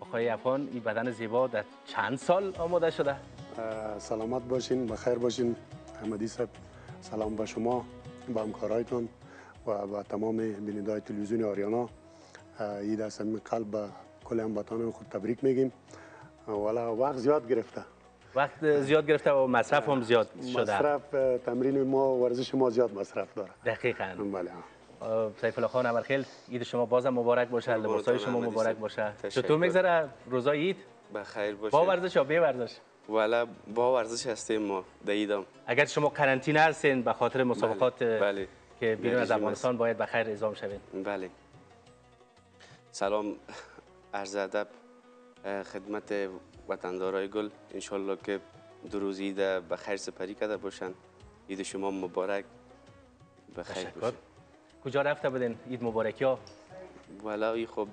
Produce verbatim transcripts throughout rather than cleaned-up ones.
آقای افغان این بدن زیبا در چند سال آماده شده؟ سلامت باشین، بخیر باشین احمدی صاحب. سلام به شما، به همکارایتان و به تمام بینندگان تلویزیون آریانا. عید از صمیم قلب به کل هموطنان خود تبریک میگیم. والا وقت زیاد گرفته، وقت زیاد گرفته و مصرف هم زیاد شده. مصرف تمرین ما و ورزش ما زیاد مصرف داره. دقیقاً. بله. سیف الله خان امرخیل، عید شما بازم مبارک باشه، لباسای شما مبارک باشه. چطور میگذره روزای عید؟ بخیر باشه. با ورزش یا بی ورزش؟ والا با ورزش هستیم ما در عیدم. اگر شما قرنطینه هستین به خاطر مسابقات بله. بله. که بیرون از افغانستان باید بخیر اعزام شوین. بله. سلام عرض ادب خدمت وطندارای گل، انشالله که دو روز عید بخیر سپری کرده باشن. عید شما مبارک بخیر باشه. کجا رفته بودین عید مبارکی ها؟ والا ای خب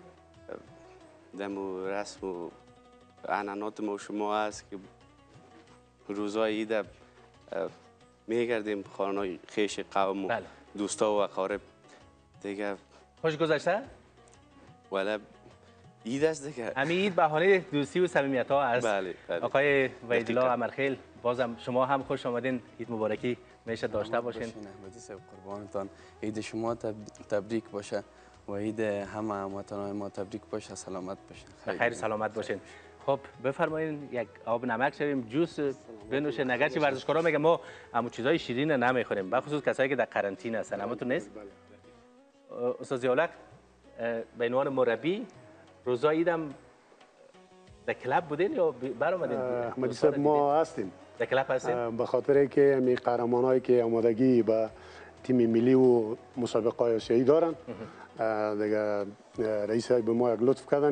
دم رسم و عنعنات ما شما هست که روزای عید میگردیم خانه خیش قوم و بله. دوستا و اقارب دیگه. خوش گذشته؟ والا عید است دیگه. همین عید بهانه دوستی و صمیمیت ها است. بله بله. آقای وحیدالله امرخیل، بازم شما هم خوش آمدین، عید مبارکی میشه داشته باشین. احمدی صاحب قربانتان، عید شما تبریک باشه و عید همه هموطنان ما تبریک باشه، سلامت باشین. خیر سلامت باشین. خب بفرمایین یک آب نمک شویم، جوس بنوشین. نگرچه ورزشکارا میگن ما همو چیزای شیرین نمیخوریم، به خصوص کسایی که در قرنطینه هستن. اما تو نیست؟ استاد ضیاءالحق به عنوان مربی روزای عیدم در کلاب بودین یا برآمدین؟ احمدی صاحب ما هستیم در کلاب هستیم به خاطر که می قهرمانایی که آمادگی به تیم ملی و مسابقه آسیایی دارن. دیگه رئیس به ما یک لطف کردن